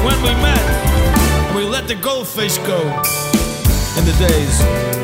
when we met, we let the goldfish go in the days